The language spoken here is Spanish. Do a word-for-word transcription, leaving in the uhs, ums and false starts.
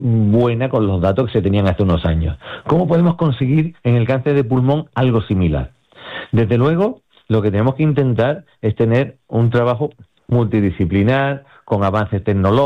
buena con los datos que se tenían hace unos años. ¿Cómo podemos conseguir en el cáncer de pulmón algo similar? Desde luego, lo que tenemos que intentar es tener un trabajo multidisciplinar, con avances tecnológicos,